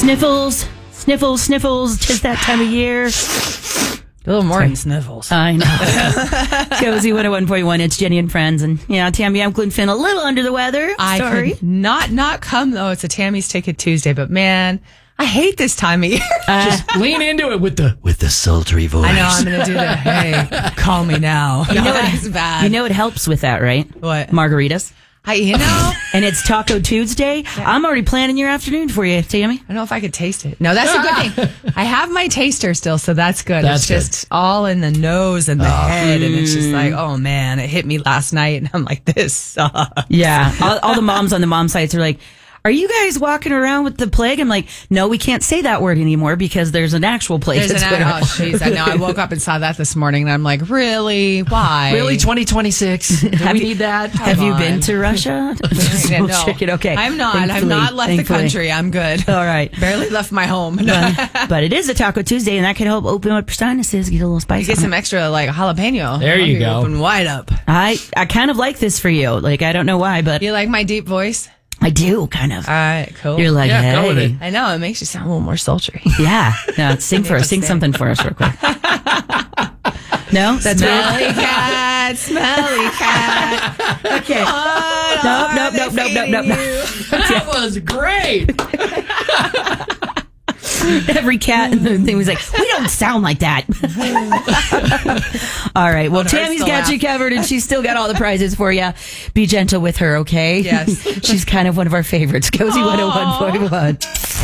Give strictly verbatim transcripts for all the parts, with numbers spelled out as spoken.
Sniffles, sniffles, sniffles. Tis that time of year. A little more than sniffles. I know. Cozy one oh one point one. It's Jenny and Friends. And, yeah, Tammy Emklin-Finn a little under the weather. I Sorry. could not not come, though. It's a Tammy's Ticket Tuesday. But, man, I hate this time of year. Uh, Just lean into it with the with the sultry voice. I know I'm going to do the, hey, call me now. You know, No, what, that's bad. you know what helps with that, right? What? Margaritas. I, you know, And it's Taco Tuesday. I'm already planning your afternoon for you, Tammy. I don't know if I could taste it. No, that's a good thing. I have my taster still, so that's good. That's it's just all in the nose and the head, and it's just Mm. like, oh man, it hit me last night, and I'm like, this sucks. Yeah. All, all the moms on the mom sites are like, are you guys walking around with the plague? I'm like, no, we can't say that word anymore because there's an actual plague. There's that's an, going oh, around. jeez, I know. I woke up and saw that this morning, and I'm like, really? Why? Really, twenty twenty-six? Do Have we you- need that? Have you on. been to Russia? Yeah, We'll no. check it. Okay. I'm not. I've Thankfully- not left thankfully. the country. I'm good. All right. Barely left my home. But, but it is a Taco Tuesday, and that can help open up your sinuses, get a little spice. Get on some it. extra like jalapeno. There you I'll be go. Open wide up. I, I kind of like this for you. Like, I don't know why, but You like my deep voice? I do, kind of. All right, cool. You're like, Yeah, hey. go with it. I know it makes you sound a little more sultry. Yeah. No, sing for us. Sing sing. something for us real quick. No? That's Smelly weird? cat, smelly cat. Okay. What Nope, are nope, they nope, nope, nope, feeding nope, nope. you? That was great. Every cat in the thing was like, we don't sound like that. All right. Well, It hurts Tammy's to got laugh. you covered, and she's still got all the prizes for you. Be gentle with her, okay? Yes. She's kind of one of our favorites. Cozy one oh one point one.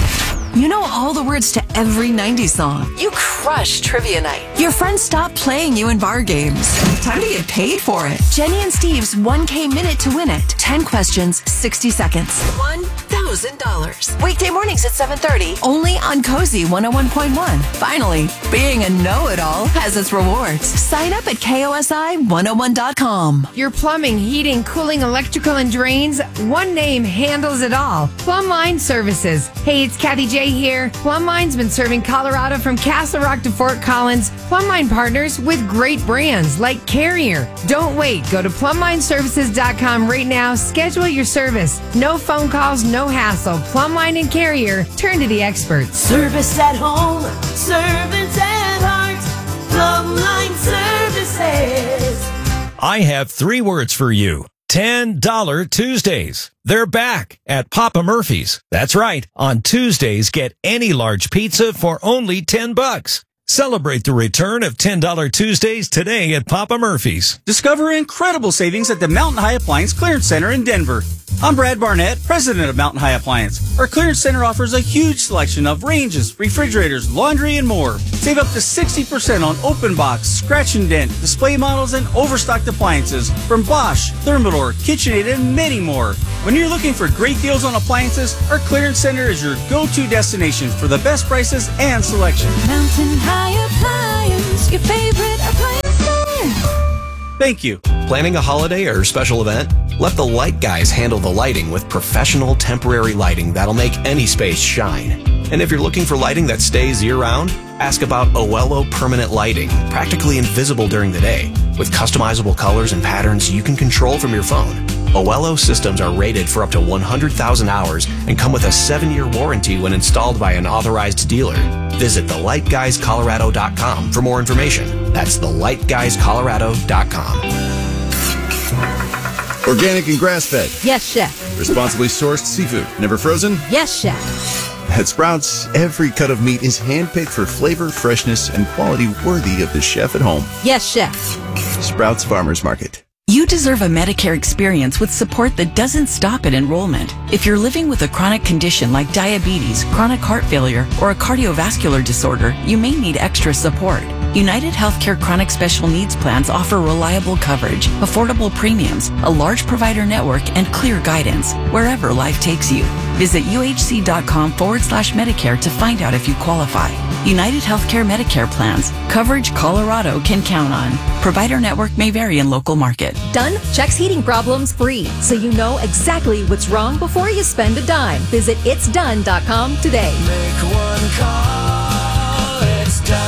You know all the words to every nineties song. You crush trivia night. Your friends stop playing you in bar games. Time to get paid for it. Jenny and Steve's one K Minute to Win It. ten questions, sixty seconds. one thousand dollars. Weekday mornings at seven thirty. Only on Cozy one oh one point one. Finally, being a know-it-all has its rewards. Sign up at K O S I one oh one dot com. Your plumbing, heating, cooling, electrical, and drains, one name handles it all. Plumbline Services. Hey, it's Kathy J here. Plumline's been serving Colorado from Castle Rock to Fort Collins. Plumline partners with great brands like Carrier. Don't wait. Go to plumline services dot com right now. Schedule your service. No phone calls, no hassle. Plumline and Carrier. Turn to the experts. Service at home, service at heart, Plumline Services. I have three words for you. ten dollar Tuesdays. They're back at Papa Murphy's. That's right. On Tuesdays, get any large pizza for only ten bucks. Celebrate the return of ten dollar Tuesdays today at Papa Murphy's. Discover incredible savings at the Mountain High Appliance Clearance Center in Denver. I'm Brad Barnett, president of Mountain High Appliance. Our clearance center offers a huge selection of ranges, refrigerators, laundry, and more. Save up to sixty percent on open box, scratch and dent, display models, and overstocked appliances from Bosch, Thermador, KitchenAid, and many more. When you're looking for great deals on appliances, our clearance center is your go-to destination for the best prices and selection. Mountain High Appliance, your favorite appliance store. Thank you. Planning a holiday or special event? Let the Light Guys handle the lighting with professional temporary lighting that'll make any space shine. And if you're looking for lighting that stays year-round, ask about Oello Permanent Lighting, practically invisible during the day. With customizable colors and patterns you can control from your phone. Oello systems are rated for up to one hundred thousand hours and come with a seven-year warranty when installed by an authorized dealer. Visit the light guys colorado dot com for more information. That's the light guys colorado dot com. Organic and grass-fed. Yes, chef. Responsibly sourced seafood. Never frozen? Yes, chef. At Sprouts, every cut of meat is handpicked for flavor, freshness, and quality worthy of the chef at home. Yes, chef. Sprouts Farmers Market. You deserve a Medicare experience with support that doesn't stop at enrollment. If you're living with a chronic condition like diabetes, chronic heart failure, or a cardiovascular disorder, you may need extra support. United Healthcare Chronic Special Needs Plans offer reliable coverage, affordable premiums, a large provider network, and clear guidance wherever life takes you. Visit uhc.com forward slash Medicare to find out if you qualify. United Healthcare Medicare plans. Coverage Colorado can count on. Provider network may vary in local market. Dunn checks heating problems free, so you know exactly what's wrong before you spend a dime. Visit its done dot com today. Make one call, it's done.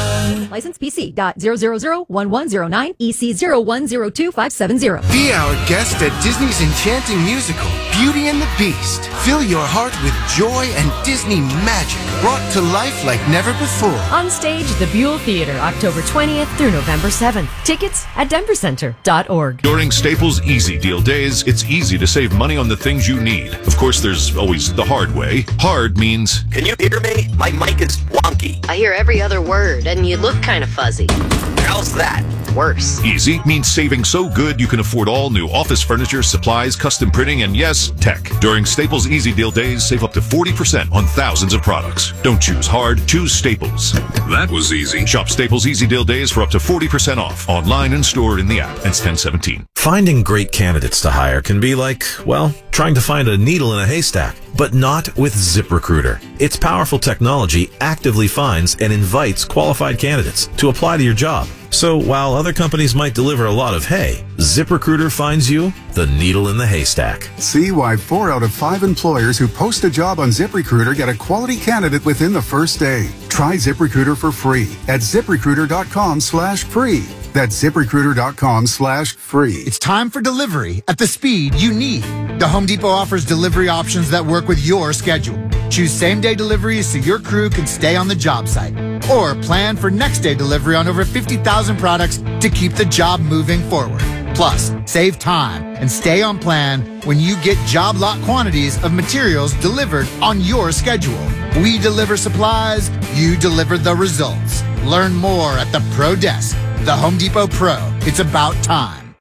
License P C dot zero zero zero one one zero nine E C zero one zero two five seven zero. Be our guest at Disney's enchanting musical, Beauty and the Beast. Fill your heart with joy and Disney magic brought to life like never before. On stage, the Buell Theater, October twentieth through November seventh. Tickets at denver center dot org. During Staples Easy Deal Days, it's easy to save money on the things you need. Of course, there's always the hard way. Hard means... Can you hear me? My mic is wonky. I hear every other word, and you look kind of fuzzy. How's that? Worse. Easy means saving so good you can afford all new office furniture, supplies, custom printing, and yes, tech. During Staples Easy Deal Days, save up to forty percent on thousands of products. Don't choose hard, choose Staples. That was easy. Shop Staples Easy Deal Days for up to forty percent off, online and store in the app. It's ten seventeen. Finding great candidates to hire can be like, well, trying to find a needle in a haystack, but not with ZipRecruiter. Its powerful technology actively finds and invites qualified candidates to apply to your job. So while other companies might deliver a lot of hay, ZipRecruiter finds you the needle in the haystack. See why four out of five employers who post a job on ZipRecruiter get a quality candidate within the first day. Try ZipRecruiter for free at ZipRecruiter.com slash free. That's ZipRecruiter.com slash free. It's time for delivery at the speed you need. The Home Depot offers delivery options that work with your schedule. Choose same-day deliveries so your crew can stay on the job site. Or plan for next-day delivery on over fifty thousand products to keep the job moving forward. Plus, save time and stay on plan when you get job lot quantities of materials delivered on your schedule. We deliver supplies, you deliver the results. Learn more at the Pro Desk. The Home Depot Pro. It's about time.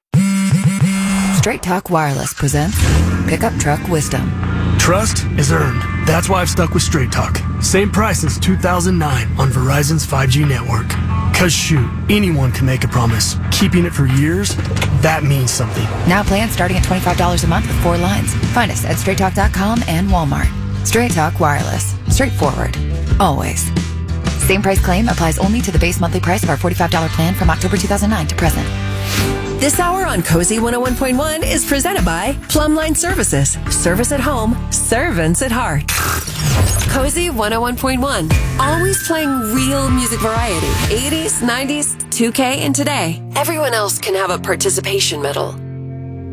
Straight Talk Wireless presents Pickup Truck Wisdom. Trust is earned. That's why I've stuck with Straight Talk. Same price since two thousand nine on Verizon's five G network. Cause shoot, anyone can make a promise. Keeping it for years, that means something. Now plans starting at twenty-five dollars a month with four lines. Find us at straight talk dot com and Walmart. Straight Talk Wireless. Straightforward. Always. Same price claim applies only to the base monthly price of our forty-five dollars plan from October two thousand nine to present. This hour on Cozy one oh one point one is presented by Plumline Services. Service at home, servants at heart. Cozy one oh one point one. Always playing real music variety. eighties, nineties, two K, and today. Everyone else can have a participation medal.